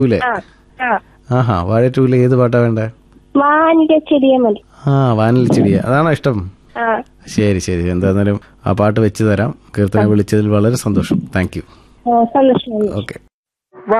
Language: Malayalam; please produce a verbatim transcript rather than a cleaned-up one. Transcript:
ൂലേ ആ ആ ആഹാ വാഴ ടൂലെ ഏത് പാട്ടാ വേണ്ടേ? വാനിന്റെ ചെടിയെ മതി. ആ വാനിൽ ചെടിയ അതാണോ ഇഷ്ടം? ആ ശരി ശരി, എന്തായിരുന്നാലും ആ പാട്ട് വെച്ച് തരാം. കീർത്തന വിളിച്ചതിൽ വളരെ സന്തോഷം. Thank you. സന്തോഷം. ഓക്കെ.